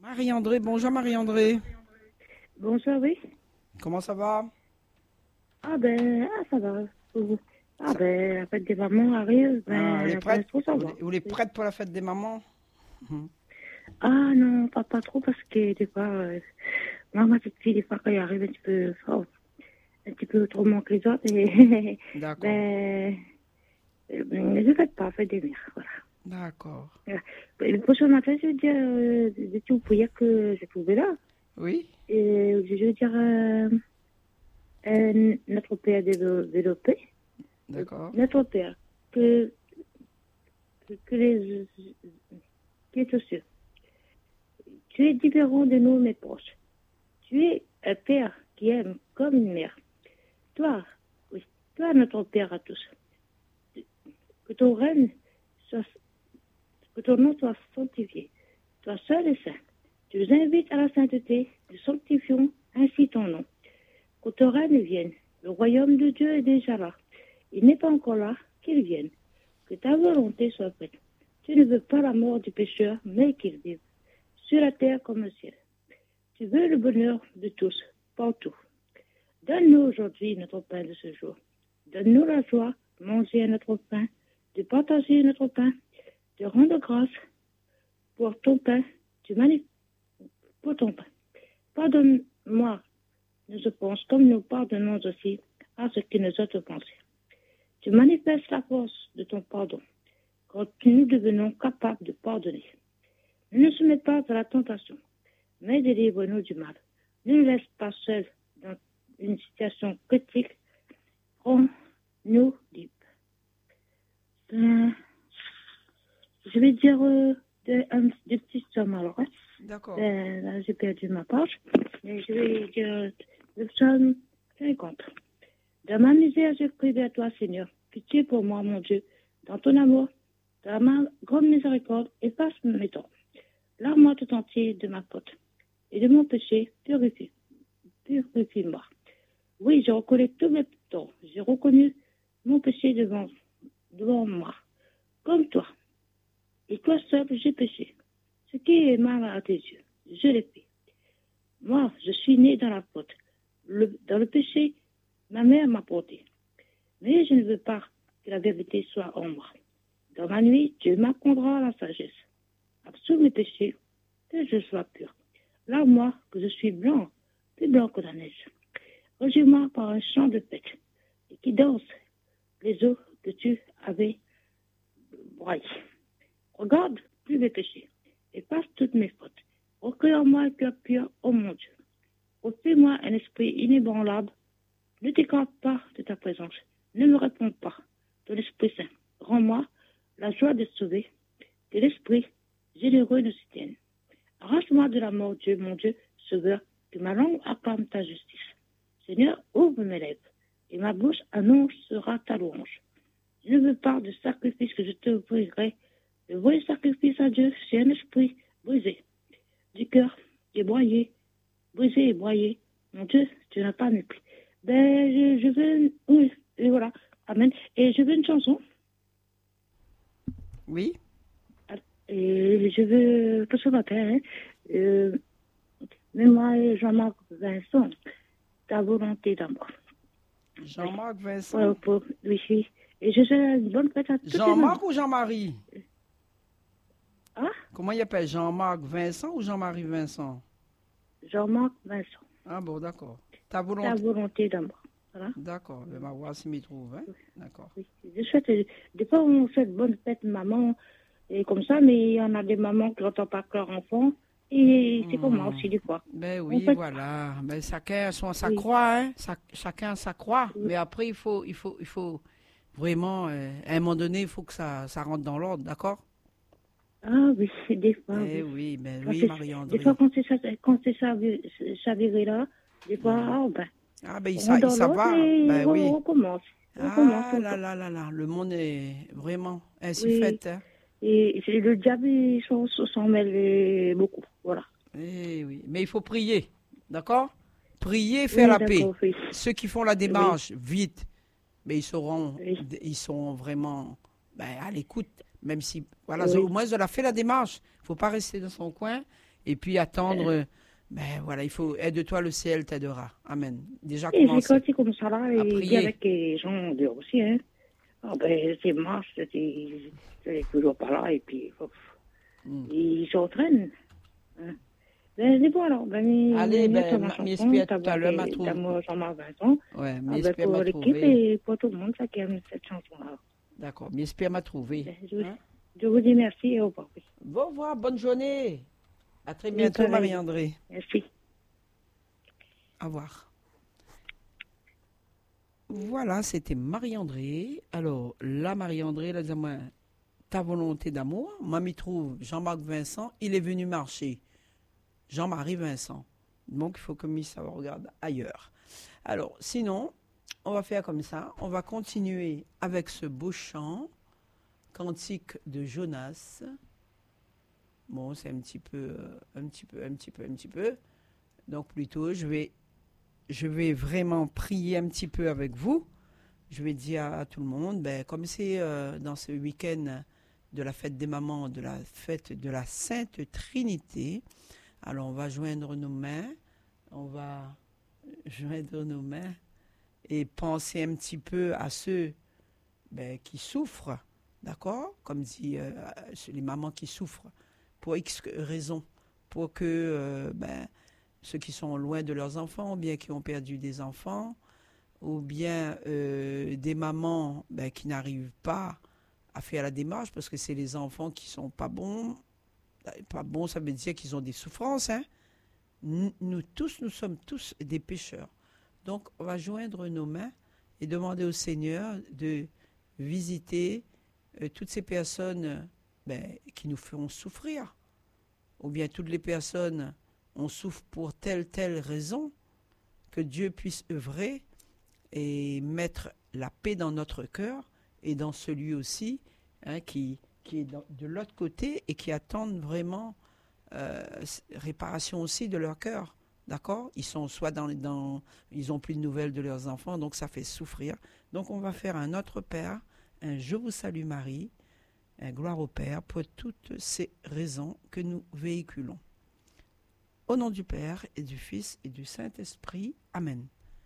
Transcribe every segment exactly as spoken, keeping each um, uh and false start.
Marie-André, bonjour Marie-André. Bonsoir, oui. Comment ça va? Ah ben, ah, ça va. Ah Ça- ben, la fête des mamans arrive, Ah, elle est ben, ben, prête? trop ça Vous va. êtes vous êtes prête pour la fête des mamans? Mhm. Ah non, pas, pas trop parce que des fois, euh, moi, ma petite fille, des fois, quand elle arrive un petit peu, oh, un petit peu trop moins que les autres, et D'accord, ben, euh, je ne fête pas la fête des mères, voilà. d'accord. Voilà. Ben, le prochain matin, je veux dire, euh, de tout pour dire que j'ai trouvé là. Oui? Et je veux dire, euh, euh, notre Père développé, D'accord. notre Père, que, que, que les, qui est aux cieux. Tu es différent de nous, mes proches. Tu es un père qui aime comme une mère. Toi, oui, toi, notre père à tous. Que ton règne soit, que ton nom soit sanctifié. Toi seul et saint. Tu nous invites à la sainteté. Nous sanctifions ainsi ton nom. Que ton règne vienne. Le royaume de Dieu est déjà là. Il n'est pas encore là, qu'il vienne. Que ta volonté soit faite. Tu ne veux pas la mort du pécheur, mais qu'il vive. Sur la terre comme au ciel. Tu veux le bonheur de tous, partout. Donne-nous aujourd'hui notre pain de ce jour. Donne-nous la joie de manger notre pain, de partager notre pain, de rendre grâce pour ton pain, tu manif- pour ton pain. Pardonne-moi nos offenses comme nous pardonnons aussi à ceux qui nous ont offensés. Tu manifestes la force de ton pardon quand nous devenons capables de pardonner. Ne nous soumets pas à la tentation, mais délivre-nous du mal. Ne nous laisse pas seuls dans une situation critique. Rends-nous libres. Euh, je vais dire euh, des, un, des petits sommes alors. Hein. D'accord. Euh, là, j'ai perdu ma page. Mais je vais dire le psaume cinquante. Dans ma misère, je prie vers toi, Seigneur. Pitié pour moi, mon Dieu. Dans ton amour, dans ma grande miséricorde, efface mes torts. Lave-moi tout entier de ma faute et de mon péché, purifie, purifie-moi. Oui, je reconnais tous mes torts. J'ai reconnu mon péché devant, devant moi, comme toi. Et toi seul, j'ai péché. Ce qui est mal à tes yeux, je l'ai fait. Moi, je suis né dans la faute. Le, dans le péché, ma mère m'a porté. Mais je ne veux pas que la vérité soit en moi. Dans ma nuit, Dieu m'accordera la sagesse. Absous mes péchés, que je sois pur. Lave-moi, que je suis blanc, plus blanc que la neige. Rejoins-moi par un chant de fête, et qui danse les eaux que tu avais broyées. Regarde plus mes péchés, efface toutes mes fautes. Recrée en moi un cœur pur, ô mon Dieu. Refais-moi un esprit inébranlable. Ne t'écarte pas de ta présence. Ne me réponds pas de l'Esprit Saint. Rends-moi la joie de sauver, que l'Esprit généreux ne s'y tienne. Arrache-moi de la mort, Dieu, mon Dieu, Sauveur, que ma langue acclame ta justice. Seigneur, ouvre mes lèvres, et ma bouche annoncera ta louange. Je ne veux pas de sacrifice que je te briserai. Le vrai sacrifice à Dieu, c'est un esprit brisé, du cœur déboyé, brisé et broyé. Mon Dieu, tu n'as pas mépris. Ben, je, je veux, oui, et voilà, amen. Et je veux une chanson. Oui? Et je veux, pour ce matin, hein, euh, mais moi et Jean-Marc Vincent, ta volonté d'amour. Jean-Marc Oui, Vincent? pour, pour, oui, oui. Et je souhaite une bonne fête à toutes les mamans. Jean-Marc ou Jean-Marie? Ah, Comment il appelle? Jean-Marc Vincent ou Jean-Marie Vincent? Jean-Marc Vincent, Ah bon, d'accord. Ta ta volonté? volonté d'amour. Voilà. D'accord, je vais voir s'il m'y trouve. Hein? D'accord. Oui. Je souhaite, euh, des fois on souhaite bonne fête maman, et comme ça, mais il y en a des mamans qui n'entendent pas que leur enfant, et c'est comme moi aussi des fois. Ben On oui, fait- voilà. Ben, chacun a son, sa Oui. croix, hein? Sa- chacun a sa croix. Oui. Mais après, il faut, il faut, il faut vraiment, euh, à un moment donné, il faut que ça, ça rentre dans l'ordre, d'accord? Ah oui, des fois, Eh oui. oui, ben Quand oui, c'est- Des Marie-André. fois, quand c'est ça, quand c'est ça, ça viré là, des fois, ah ben, Ah ben, il, on sa- rentre il dans l'autre savoir, et ben on, oui. on recommence. On recommence Ah tout le là temps. là là là, le monde est vraiment ainsi Oui. fait, hein? Et c'est le diable, il s'en s'en mêle euh, beaucoup. Voilà. Eh oui, mais il faut prier, d'accord? Prier, faire Oui, la paix. d'accord, oui. Ceux qui font la démarche, vite, mais ils seront, Oui. ils sont vraiment ben, à l'écoute, même si, voilà, Oui. au moins, elle a fait la démarche. Il ne faut pas rester dans son coin. Et puis attendre, euh, ben voilà, il faut, aide-toi, le ciel t'aidera. Amen. Déjà Et j'ai commencé commencé comme ça là, à et prier. avec les gens dehors aussi, hein. Ah ben, c'est marche, c'est c'est toujours pas là, et puis oh, Mm. ils s'entraînent. Hein. Ben, c'est bon alors, ben, Allez, il y a ben, ma ma- chanson, m'espère tout à t'as l'heure, m'a trouvé. d'amour Jean-Marc Vincent. Ouais, Ah ben, m'espère pour m'a l'équipe trouvé. et pour tout le monde, ça qui aime cette chanson-là. D'accord, m'espère m'a trouvé. Ben, je, Hein? je vous dis merci et au revoir. Oui. Au revoir, bonne journée. À très Oui, bientôt, pareil. Marie-André. Merci. Au revoir. Voilà, c'était Marie-André. Alors, là, Marie-André, là, dis-moi, ta volonté d'amour. Moi, m'y trouve Jean-Marc Vincent. Il est venu marcher. Jean-Marie Vincent. Donc, il faut que m'y ça regarde ailleurs. Alors, sinon, on va faire comme ça. On va continuer avec ce beau chant, Cantique de Jonas. Bon, c'est un petit peu, euh, un petit peu, un petit peu, un petit peu. Donc, plutôt, je vais, je vais vraiment prier un petit peu avec vous. Je vais dire à, à tout le monde, ben, comme c'est euh, dans ce week-end de la fête des mamans, de la fête de la Sainte Trinité, alors on va joindre nos mains, on va joindre nos mains et penser un petit peu à ceux ben, qui souffrent, d'accord? Comme dit euh, les mamans qui souffrent, pour X raisons, pour que euh, ben, ceux qui sont loin de leurs enfants, ou bien qui ont perdu des enfants, ou bien euh, des mamans ben, qui n'arrivent pas à faire la démarche parce que c'est les enfants qui sont pas bons. Pas bons, ça veut dire qu'ils ont des souffrances. Hein? Nous, nous tous, nous sommes tous des pécheurs. Donc, on va joindre nos mains et demander au Seigneur de visiter euh, toutes ces personnes ben, qui nous feront souffrir. Ou bien toutes les personnes, on souffre pour telle, telle raison, que Dieu puisse œuvrer et mettre la paix dans notre cœur et dans celui aussi hein, qui, qui est dans, de l'autre côté et qui attendent vraiment euh, réparation aussi de leur cœur. D'accord? Ils sont soit dans, dans ils n'ont plus de nouvelles de leurs enfants, donc ça fait souffrir. Donc on va faire un Notre Père, un Je vous salue Marie, un Gloire au Père pour toutes ces raisons que nous véhiculons. Au nom du Père et du Fils et du Saint-Esprit. Amen.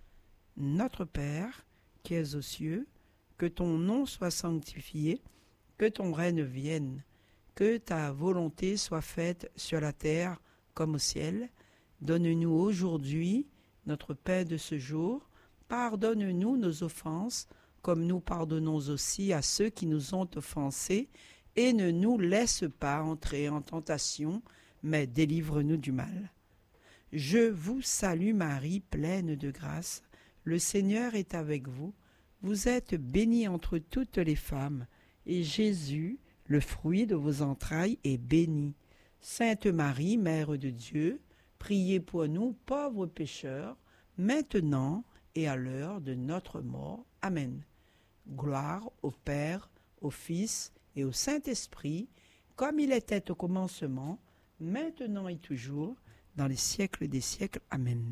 Notre Père, qui es aux cieux, que ton nom soit sanctifié, que ton règne vienne, que ta volonté soit faite sur la terre comme au ciel. Donne-nous aujourd'hui notre pain de ce jour. Pardonne-nous nos offenses, comme nous pardonnons aussi à ceux qui nous ont offensés, et ne nous laisse pas entrer en tentation, mais délivre-nous du mal. Je vous salue Marie, pleine de grâce. Le Seigneur est avec vous. Vous êtes bénie entre toutes les femmes, et Jésus, le fruit de vos entrailles, est béni. Sainte Marie, Mère de Dieu, priez pour nous, pauvres pécheurs, maintenant et à l'heure de notre mort. Amen. Gloire au Père, au Fils et au Saint-Esprit, comme il était au commencement, maintenant et toujours, dans les siècles des siècles. Amen.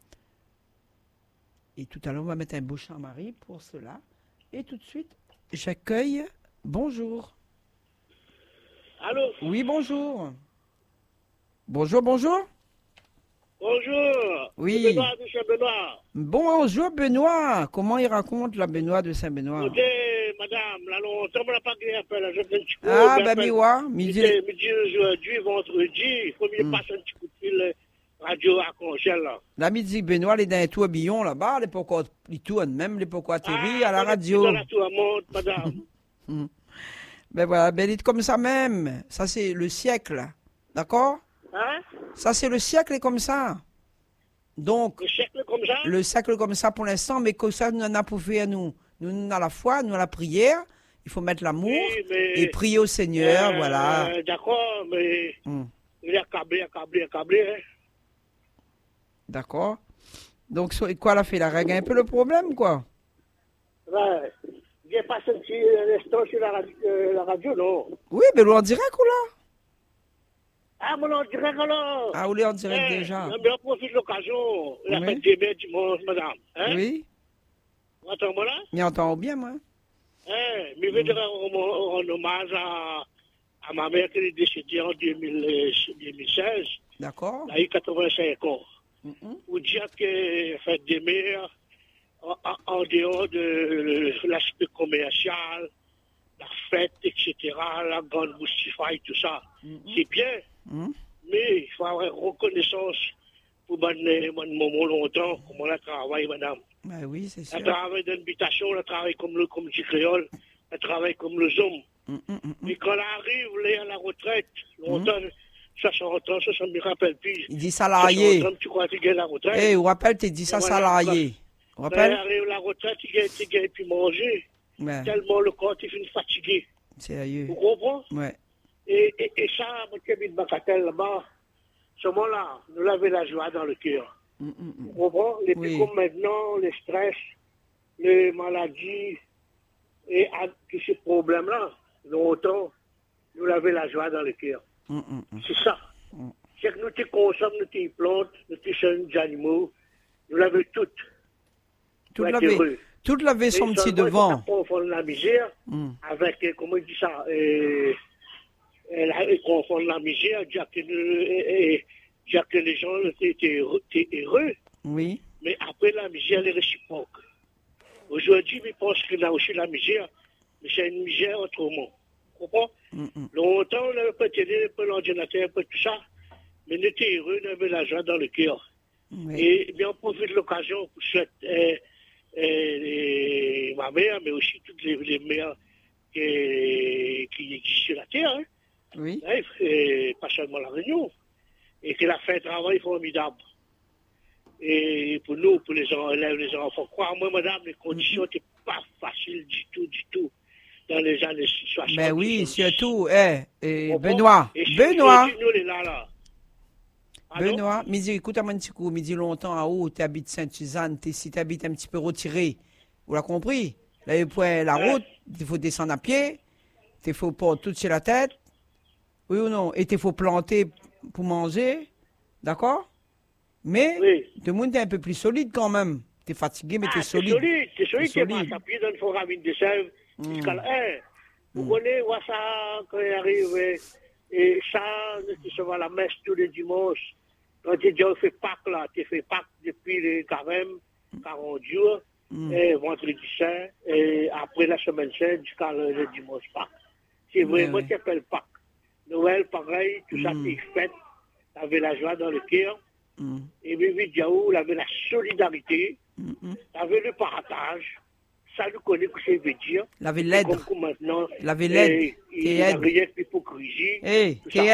Et tout à l'heure, on va mettre un beau chant Marie pour cela. Et tout de suite, j'accueille. Bonjour. Allô? Oui, bonjour. Bonjour, bonjour. Bonjour. Oui. C'est Benoît de Saint-Benoît. Bonjour, Benoît. Comment il raconte la Benoît de Saint-Benoît? Écoutez, madame, là, longtemps, on n'a pas gagné appel. Je fais un petit coup. Ah, ben, mais ouais. Midi. Midi aujourd'hui, vendredi, il faut me Mm. passer un petit coup de fil radio à Congel, là. La midi, Benoît, il est dans un tourbillon là-bas. Il pourquoi il tourne, même il pourquoi atterrir Ah, à la dans radio. Dans la tour à monte, madame. Ben voilà, ben il est comme ça même. Ça, c'est le siècle. D'accord? Hein? Ça, c'est le siècle comme ça. Donc, Le siècle comme ça? le siècle comme ça pour l'instant, mais que ça, nous en a pour faire, nous. Nous, nous, à la foi, nous, à la prière. Il faut mettre l'amour Oui, mais- et prier au Seigneur, Euh, voilà. D'accord, mais Hum, il est accablé, accablé, accablé, hein. D'accord? Donc, so- quoi, elle a fait? Elle a réglé un peu le problème, quoi. Ouais. Il n'est pas senti un instant sur la radio, euh, la radio, non. Oui, mais on dirait qu'on l'a. Ah, mon on dirait alors. Ah, on est en direct Eh, déjà. Mais on profite de l'occasion. La Oui. fête des mères dimanche, madame. Hein? Oui, Vous entendez là? mais entend bien, moi. Hein? Mais je vais dire en, en hommage à, à ma mère qui est décédée en deux mille seize. D'accord. Elle a eu quatre-vingt-cinq ans. Mhm. Pour dire que fête des mères, en, en- en dehors de l'aspect commercial, la fête, et cetera, la grande moustifaille, tout ça, c'est bien, Mhm. mais il faut avoir reconnaissance pour mon moment longtemps, comme on a travaillé, madame. Ben oui, c'est sûr. Elle travaille d'habitation, elle travaille comme le comme du créole, elle travaille comme le zoom. Mhm, mhm, mhm. Mais quand elle arrive, elle est à la retraite, longtemps, soixante ans, ça, ça ne me rappelle plus. Il dit salarié. soixante ans, tu crois qu'il y a la retraite? Eh, vous rappelle, tu dis ça Voilà, salarié. Vous Quand elle rappelle? arrive à la retraite, il gagne, il gagne, puis manger. Ouais, Tellement le corps est fini fatigué. sérieux. Vous comprenez? Ouais. Et, et, et ça, mon cabine Bacatel là-bas, ce moment-là, nous avait la joie dans le cœur. Mhm, mhm. Vous comprenez? Et puis Oui. comme maintenant, les stress, les maladies, et à- tous ces problèmes-là, longtemps, nous avait la joie dans le cœur. Mhm, mhm. C'est ça. Mm. C'est que nous te consommons, nous te plantes, nous te sommes des animaux, nous l'avons toutes. Tout Pour être laver, heureux. tout laver son Mais petit seulement, devant. il faut pas confondre la misère Mm. avec, euh, comment il dit ça, euh, euh, la- euh, confondre la misère, dire que, nous- euh, euh, dire que les gens étaient heureux, étaient heureux, Oui. mais après la misère, elle est réciproque. Aujourd'hui, je pense qu'il y a aussi la misère, mais c'est une misère autrement. Vous comprenez? Mm, mm. Longtemps, on avait pas télé, pas l'ordinateur, pas tout ça, mais on était heureux, on avait l'argent dans le cœur. Oui. Et bien, on profite de l'occasion pour souhaiter euh, euh, les- ma mère, mais aussi toutes les, les mères qui, qui existent sur la terre, hein. Oui. Hein, et pas seulement la Réunion, et qu'elle a fait un travail formidable. Et pour nous, pour les élèves, les enfants, crois-moi, madame, les conditions n'étaient pas faciles du tout, du tout, dans les années soixante. Ben oui, soixante-dix. surtout, eh, eh, Comprends? Benoît, Et si Benoît, aujourd'hui, nous, les là, là. Allô? Benoît, me dit, écoute, un petit coup, me dit longtemps à où tu habites Sainte-Suzanne, t'es- si tu habites un petit peu retiré, vous l'avez compris? Là, il faut la Ouais. route, il faut descendre à pied, il faut pas tout sur la tête, oui ou non? Et il faut planter pour manger, d'accord? Mais, Oui. tout le monde est un peu plus solide quand même. Tu es fatigué, mais tu Ah, es t'es solide. solide, t'es solide, T'es t'es pas solide. tapé dans le foramine de sève jusqu'à la un. Vous Mm. connaissez, voir ça, quand il arrive, et, et ça, tu se vas à la messe tous les dimanches. Quand tu dis, on fait Pâques, là, tu fais Pâques depuis les carême, quarante jours, Mm. et vendredi saint, et après la semaine sainte jusqu'à le, le dimanche Pâques. C'est Ouais, vraiment, ouais. tu appelles Pâques. Noël, pareil, tout ça, Mm. t'es fête, t'avais la joie dans le cœur. Mm. Et Bibi Diaou, il avait la solidarité, Mm, mm. il avait le partage. Ça, nous connaît ce que ça veut dire. Laver Et l'aide. Comme, comme maintenant, Laver l'aide. eh, Qui il n'y a aide. rien que l'hypocrisie. Eh, tout qui ça.